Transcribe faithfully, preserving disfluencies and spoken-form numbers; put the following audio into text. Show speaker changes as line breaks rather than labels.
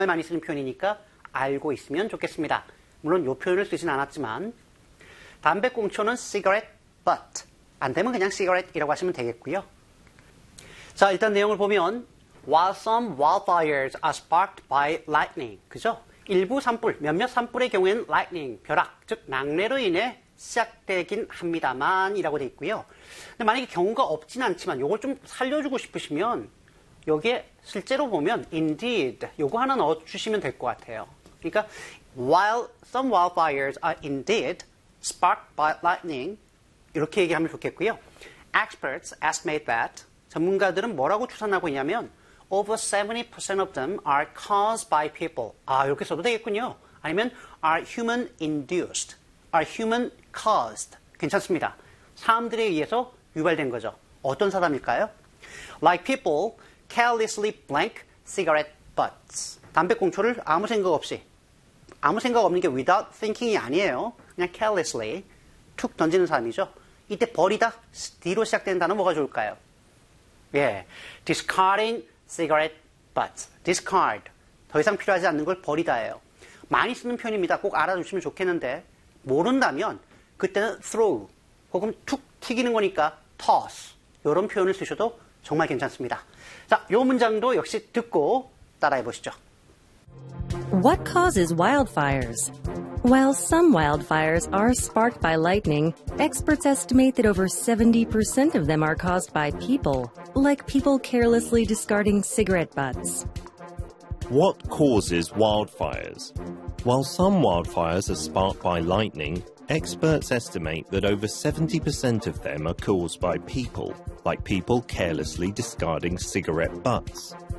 많이 쓰는 표현이니까 알고 있으면 좋겠습니다. 물론 이 표현을 쓰진 않았지만 담배꽁초는 cigarette butt. 안 되면 그냥 cigarette이라고 하시면 되겠고요. 자, 일단 내용을 보면 While some wildfires are sparked by lightning. 그죠? 일부 산불, 몇몇 산불의 경우에는 lightning, 벼락, 즉 낙뢰로 인해 시작되긴 합니다만 이라고 되어 있고요. 근데 만약에 경우가 없진 않지만 이걸 좀 살려주고 싶으시면 여기에 실제로 보면 indeed 요거 하나 넣어주시면 될 것 같아요. 그러니까 while some wildfires are indeed sparked by lightning 이렇게 얘기하면 좋겠고요. Experts estimate that 전문가들은 뭐라고 추산하고 있냐면 over seventy percent of them are caused by people. 아, 이렇게 써도 되겠군요. 아니면 are human induced, are human caused. 괜찮습니다. 사람들에 의해서 유발된 거죠. 어떤 사람일까요? Like people carelessly blank cigarette butts. 담배꽁초를 아무 생각 없이, 아무 생각 없는 게 without thinking이 아니에요. 그냥 carelessly 툭 던지는 사람이죠. 이때 버리다, D로 시작되는 단어 뭐가 좋을까요? 예, discarding cigarette butts. discard. 더 이상 필요하지 않는 걸 버리다예요. 많이 쓰는 표현입니다. 꼭 알아두시면 좋겠는데 모른다면 그때는 throw 혹은 툭 튀기는 거니까 toss. 이런 표현을 쓰셔도 정말 괜찮습니다. 자, 이 문장도 역시 듣고 따라해 보시죠.
What causes wildfires? While some wildfires are sparked by lightning, experts estimate that over seventy percent of them are caused by people, like people carelessly discarding cigarette butts.
What causes wildfires? While some wildfires are sparked by lightning, experts estimate that over seventy percent of them are caused by people, like people carelessly discarding cigarette butts.